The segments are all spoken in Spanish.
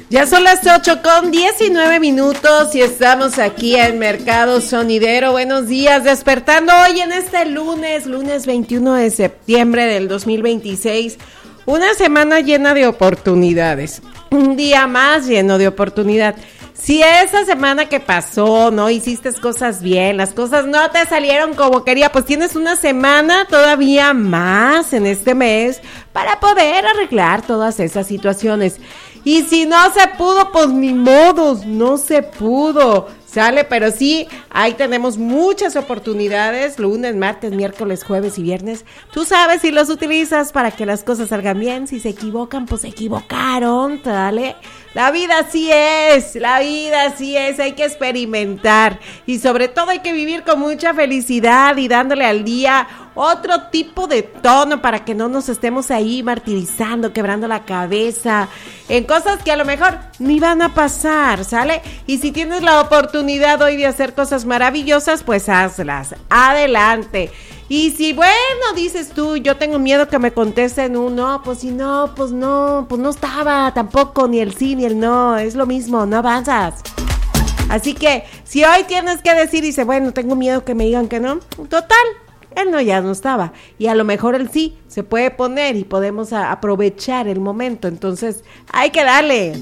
Ya son las 8:19 y estamos aquí en Mercado Sonidero. Buenos días, despertando hoy en este lunes 21 de septiembre del 2026. Una semana llena de oportunidades, un día más lleno de oportunidad. Si esa semana que pasó no hiciste cosas bien, las cosas no te salieron como quería, pues tienes una semana todavía más en este mes para poder arreglar todas esas situaciones. Y si no se pudo, pues ni modos, no se pudo, ¿sale? Pero sí, ahí tenemos muchas oportunidades, lunes, martes, miércoles, jueves y viernes. Tú sabes si los utilizas para que las cosas salgan bien. Si se equivocan, pues se equivocaron, ¿sale? La vida así es, hay que experimentar. Y sobre todo hay que vivir con mucha felicidad y dándole al día otro tipo de tono para que no nos estemos ahí martirizando, quebrando la cabeza en cosas que a lo mejor ni van a pasar, ¿sale? Y si tienes la oportunidad hoy de hacer cosas maravillosas, pues hazlas, adelante. Y si, bueno, dices tú, yo tengo miedo que me contesten un no, pues si no, pues no estaba tampoco ni el sí ni el no, es lo mismo, no avanzas. Así que, si hoy tienes que decir, dice, bueno, tengo miedo que me digan que no, total, el no ya no estaba. Y a lo mejor el sí se puede poner y podemos aprovechar el momento, entonces hay que darle.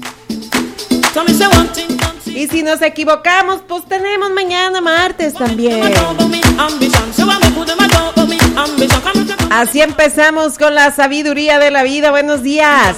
Y si nos equivocamos, pues tenemos mañana martes también. Así empezamos con la sabiduría de la vida. Buenos días.